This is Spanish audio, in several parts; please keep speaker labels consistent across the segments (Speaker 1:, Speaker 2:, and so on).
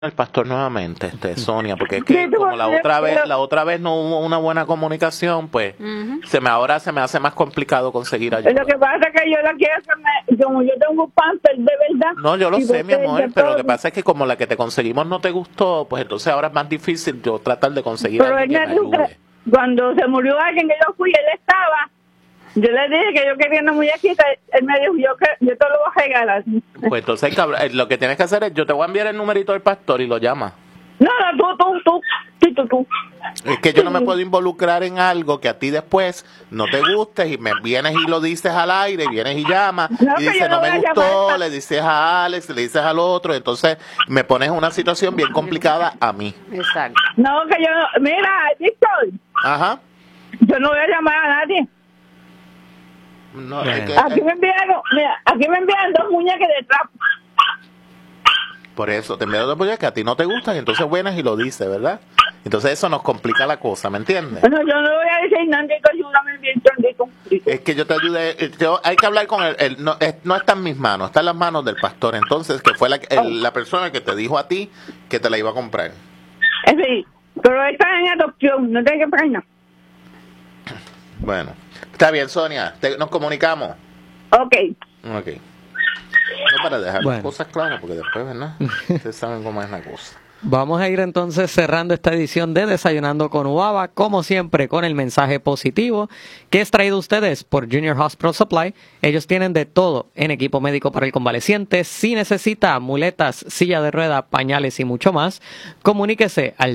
Speaker 1: el pastor nuevamente, Sonia, porque es que como la otra vez no hubo una buena comunicación, pues ahora se me hace más complicado conseguir ayuda.
Speaker 2: Lo que pasa es que yo la quiero como yo tengo un pamper de verdad.
Speaker 1: No, yo lo sé, mi amor, pero lo que pasa es que como la que te conseguimos no te gustó, pues entonces ahora es más difícil yo tratar de conseguir
Speaker 2: pero
Speaker 1: alguien que me ayude.
Speaker 2: Cuando se murió alguien que yo fui, él estaba. Yo le dije que yo quería una muñequita, él me dijo, yo te lo voy a regalar.
Speaker 1: Pues entonces lo que tienes que hacer es, yo te voy a enviar el numerito del pastor y lo llamas.
Speaker 2: No, tú.
Speaker 1: Es que yo no me puedo involucrar en algo que a ti después no te guste y me vienes y lo dices al aire, y vienes y llamas y dices no me gustó, le dices a Alex, le dices al otro, entonces me pones en una situación bien complicada a mí.
Speaker 3: Exacto.
Speaker 2: No, que yo, mira, Víctor.
Speaker 1: Ajá.
Speaker 2: Yo no voy a llamar a nadie.
Speaker 1: No,
Speaker 2: aquí me enviaron 2 muñecas de trapo.
Speaker 1: Por eso, te envío 2 muñecas que a ti no te gustan y entonces vienes y lo dices, ¿verdad? Entonces eso nos complica la cosa, ¿me entiendes?
Speaker 2: Bueno, yo no voy a decir nada, ayúdame bien, Tondito.
Speaker 1: Es que yo te ayudé, hay que hablar con él, no está en mis manos, está en las manos del pastor, entonces, que fue la persona que te dijo a ti que te la iba a comprar.
Speaker 2: Sí, pero está en adopción, no tengo que pagar nada.
Speaker 1: Bueno, está bien, Sonia, nos comunicamos.
Speaker 2: Ok.
Speaker 1: No para dejar las cosas claras, porque después, ¿verdad? Ustedes saben cómo es la cosa.
Speaker 4: Vamos a ir entonces cerrando esta edición de Desayunando con Uava, como siempre con el mensaje positivo que es traído a ustedes por Junior Hospital Supply. Ellos tienen de todo en equipo médico para el convaleciente. Si necesita muletas, silla de rueda, pañales y mucho más, comuníquese al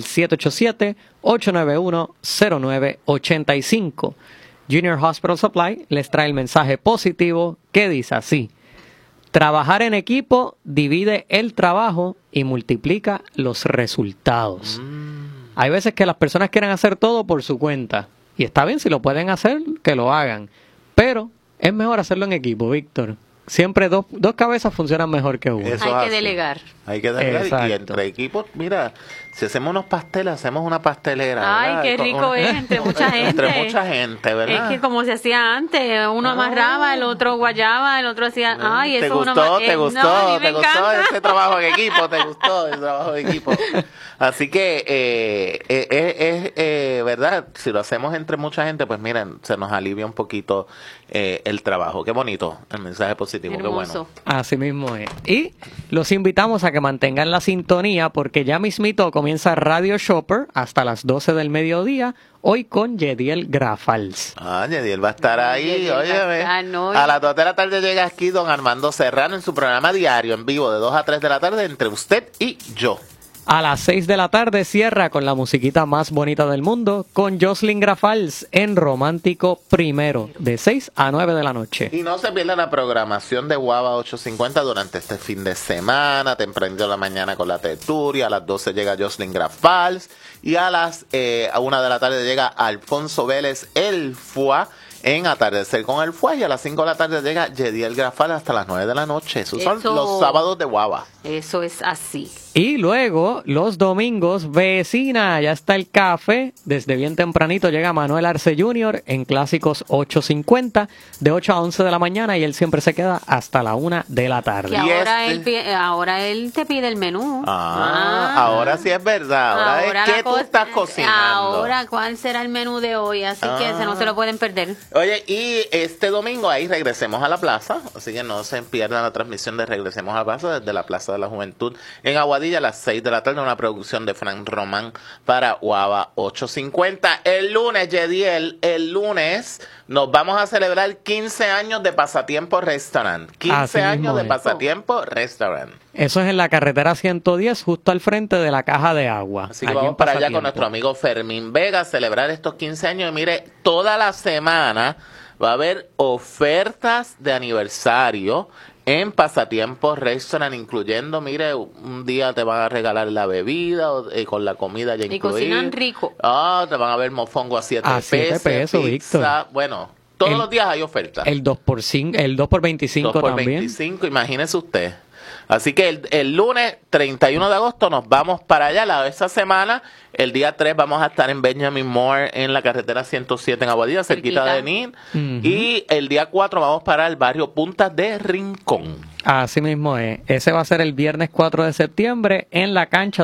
Speaker 4: 787-891-0985. Junior Hospital Supply les trae el mensaje positivo que dice así: trabajar en equipo divide el trabajo y multiplica los resultados. Hay veces que las personas quieren hacer todo por su cuenta. Y está bien, si lo pueden hacer, que lo hagan. Pero es mejor hacerlo en equipo, Víctor. Siempre dos cabezas funcionan mejor que una.
Speaker 1: Eso
Speaker 3: hay que delegar.
Speaker 1: Hay que delegar.
Speaker 4: Exacto.
Speaker 1: Y entre equipos, mira, si hacemos unos pasteles, hacemos una pastelera.
Speaker 3: Ay,
Speaker 1: ¿verdad?
Speaker 3: qué rico es, entre mucha gente.
Speaker 1: Entre mucha gente, ¿verdad?
Speaker 3: Es que como se hacía antes, uno amarraba, el otro guayaba, el otro hacía... Ay,
Speaker 1: ¿Te
Speaker 3: eso
Speaker 1: gustó?
Speaker 3: uno...
Speaker 1: ¿Te gustó?
Speaker 3: No,
Speaker 1: ¿Te gustó ese trabajo en equipo? ¿Te gustó ese trabajo en equipo? Así que, ¿verdad? Si lo hacemos entre mucha gente, pues miren, se nos alivia un poquito el trabajo. Qué bonito, el mensaje positivo,
Speaker 3: hermoso.
Speaker 1: Qué bueno.
Speaker 4: Así mismo es. Y los invitamos a que mantengan la sintonía porque ya mismito comienza Radio Shopper hasta las 12 del mediodía, hoy con Yediel Grafals.
Speaker 1: Yediel va a estar ahí, óyeme. A las 2 de la tarde llega aquí don Armando Serrano en su programa diario en vivo de 2 a 3 de la tarde entre usted y yo.
Speaker 4: A las 6 de la tarde cierra con la musiquita más bonita del mundo con Jocelyn Grafals en Romántico Primero, de 6 a 9 de la noche.
Speaker 1: Y no se pierda la programación de Guava 850 durante este fin de semana, temprano de la mañana con la tertulia, a las 12 llega Jocelyn Grafals y a las 1 de la tarde llega Alfonso Vélez el FUA en Atardecer con el FUA y a las 5 de la tarde llega Yediel Grafal hasta las 9 de la noche. Esos son los sábados de Guava.
Speaker 3: Eso es así.
Speaker 4: Y luego, los domingos, vecina, ya está el café. Desde bien tempranito llega Manuel Arce Jr. en Clásicos 850, de 8 a 11 de la mañana, y él siempre se queda hasta la 1 de la tarde.
Speaker 3: Y ahora él te pide el menú.
Speaker 1: Ahora sí es verdad. Ahora es que tú estás cocinando.
Speaker 3: Ahora, ¿cuál será el menú de hoy? Así que no se lo pueden perder.
Speaker 1: Oye, y este domingo ahí regresemos a la plaza, así que no se pierdan la transmisión de Regresemos a la Plaza desde la Plaza de la Juventud en Aguadilla a las 6 de la tarde, una producción de Frank Román para Guava 850. El lunes, Yediel, nos vamos a celebrar 15 años de Pasatiempo Restaurant. 15 años de Pasatiempo Restaurant.
Speaker 4: Eso es en la carretera 110, justo al frente de la caja de agua.
Speaker 1: Así que vamos para allá con nuestro amigo Fermín Vega a celebrar estos 15 años. Y mire, toda la semana va a haber ofertas de aniversario en Pasatiempo Restaurant, incluyendo, mire, un día te van a regalar la bebida con la comida ya incluida.
Speaker 3: Y cocinan rico.
Speaker 1: Te van a ver mofongo a 7 pesos.
Speaker 4: 7 pesos,
Speaker 1: pizza.
Speaker 4: Víctor.
Speaker 1: Bueno, todos los días hay ofertas.
Speaker 4: El 2 por 25
Speaker 1: 2 por
Speaker 4: también.
Speaker 1: 25, imagínese usted. Así que el lunes 31 de agosto nos vamos para allá. Esa semana, el día 3, vamos a estar en Benjamin Moore, en la carretera 107 en Aguadilla, cerquita de Nin. Y el día 4 vamos para el barrio Punta de Rincón.
Speaker 4: Así mismo es. Ese va a ser el viernes 4 de septiembre en la cancha